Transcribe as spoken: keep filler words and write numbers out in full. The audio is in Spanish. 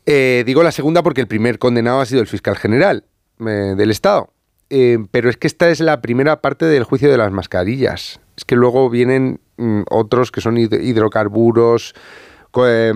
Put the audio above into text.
Eh, digo la segunda porque el primer condenado ha sido el fiscal general eh, del Estado. Eh, pero es que esta es la primera parte del juicio de las mascarillas. Es que luego vienen mm, otros que son hid- hidrocarburos, co- eh,